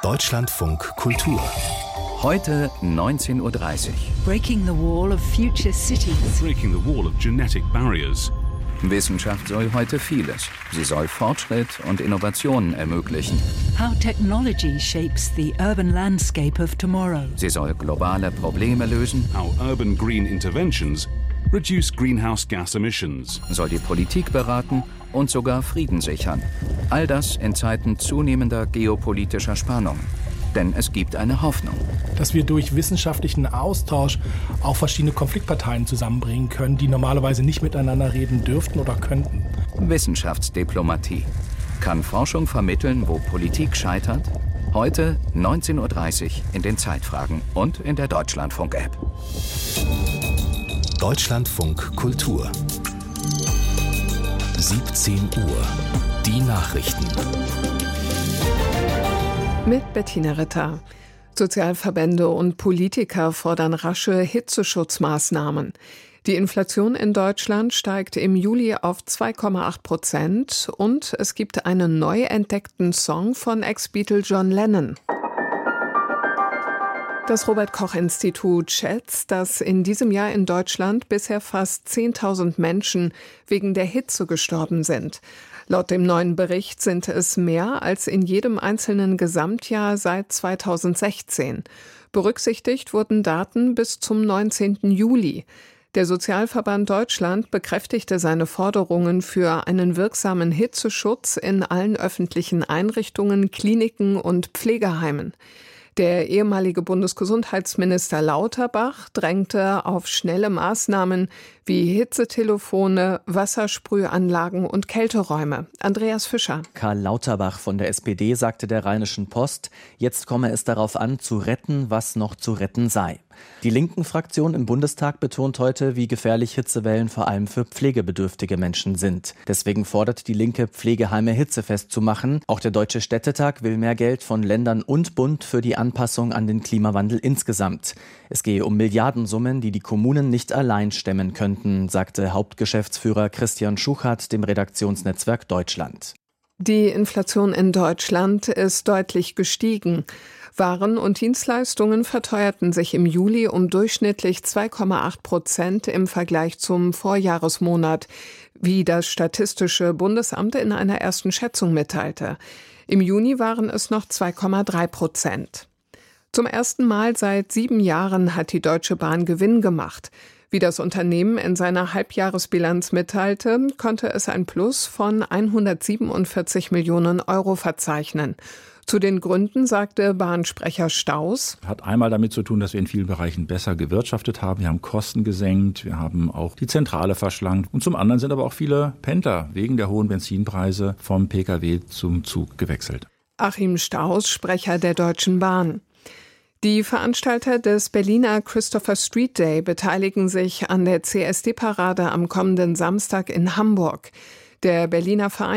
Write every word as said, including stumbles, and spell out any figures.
Deutschlandfunk Kultur. Heute neunzehn Uhr dreißig. Breaking the wall of future cities. Breaking the wall of genetic barriers. Wissenschaft soll heute vieles. Sie soll Fortschritt und Innovationen ermöglichen. How technology shapes the urban landscape of tomorrow. Sie soll globale Probleme lösen. How urban green interventions reduce greenhouse gas emissions. Soll die Politik beraten und sogar Frieden sichern. All das in Zeiten zunehmender geopolitischer Spannung. Denn es gibt eine Hoffnung. Dass wir durch wissenschaftlichen Austausch auch verschiedene Konfliktparteien zusammenbringen können, die normalerweise nicht miteinander reden dürften oder könnten. Wissenschaftsdiplomatie. Kann Forschung vermitteln, wo Politik scheitert? Heute neunzehn Uhr dreißig in den Zeitfragen und in der Deutschlandfunk-App. Deutschlandfunk Kultur. siebzehn Uhr. Die Nachrichten. Mit Bettina Ritter. Sozialverbände und Politiker fordern rasche Hitzeschutzmaßnahmen. Die Inflation in Deutschland steigt im Juli auf zwei Komma acht Prozent und es gibt einen neu entdeckten Song von Ex-Beatle John Lennon. Das Robert-Koch-Institut schätzt, dass in diesem Jahr in Deutschland bisher fast zehntausend Menschen wegen der Hitze gestorben sind. Laut dem neuen Bericht sind es mehr als in jedem einzelnen Gesamtjahr seit zweitausendsechzehn. Berücksichtigt wurden Daten bis zum neunzehnten Juli. Der Sozialverband Deutschland bekräftigte seine Forderungen für einen wirksamen Hitzeschutz in allen öffentlichen Einrichtungen, Kliniken und Pflegeheimen. Der ehemalige Bundesgesundheitsminister Lauterbach drängte auf schnelle Maßnahmen wie Hitzetelefone, Wassersprühanlagen und Kälteräume. Andreas Fischer. Karl Lauterbach von der S P D sagte der Rheinischen Post, jetzt komme es darauf an, zu retten, was noch zu retten sei. Die Linken-Fraktion im Bundestag betont heute, wie gefährlich Hitzewellen vor allem für pflegebedürftige Menschen sind. Deswegen fordert die Linke, Pflegeheime hitzefest zu machen. Auch der Deutsche Städtetag will mehr Geld von Ländern und Bund für die Anpassung an den Klimawandel insgesamt. Es gehe um Milliardensummen, die die Kommunen nicht allein stemmen könnten, sagte Hauptgeschäftsführer Christian Schuchart dem Redaktionsnetzwerk Deutschland. Die Inflation in Deutschland ist deutlich gestiegen. Waren und Dienstleistungen verteuerten sich im Juli um durchschnittlich zwei Komma acht Prozent im Vergleich zum Vorjahresmonat, wie das Statistische Bundesamt in einer ersten Schätzung mitteilte. Im Juni waren es noch zwei Komma drei Prozent. Zum ersten Mal seit sieben Jahren hat die Deutsche Bahn Gewinn gemacht. Wie das Unternehmen in seiner Halbjahresbilanz mitteilte, konnte es ein Plus von hundertsiebenundvierzig Millionen Euro verzeichnen. Zu den Gründen sagte Bahnsprecher Staus: Hat einmal damit zu tun, dass wir in vielen Bereichen besser gewirtschaftet haben. Wir haben Kosten gesenkt, wir haben auch die Zentrale verschlankt. Und zum anderen sind aber auch viele Pendler wegen der hohen Benzinpreise vom Pkw zum Zug gewechselt. Achim Staus, Sprecher der Deutschen Bahn. Die Veranstalter des Berliner Christopher Street Day beteiligen sich an der C S D-Parade am kommenden Samstag in Hamburg. Der Berliner Verein